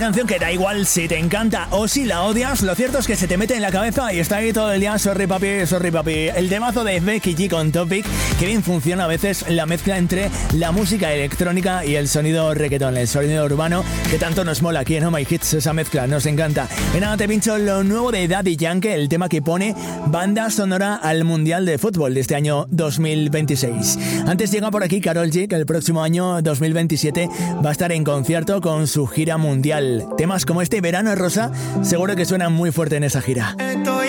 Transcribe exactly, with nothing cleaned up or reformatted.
canción que da igual si te encanta o si la odias, lo cierto es que se te mete en la cabeza y está ahí todo el día. Sorry papi, sorry papi. El temazo de Becky G con Topic, que bien funciona a veces la mezcla entre la música electrónica y el sonido reggaetón, el sonido urbano, que tanto nos mola aquí en Oh My Hits, esa mezcla, nos encanta. Y nada, te pincho lo nuevo de Daddy Yankee, el tema que pone banda sonora al Mundial de Fútbol de este año dos mil veintiséis. Antes llega por aquí Karol G, que el próximo año dos mil veintisiete va a estar en concierto con su gira mundial. Temas como este Verano Rosa seguro que suenan muy fuerte en esa gira.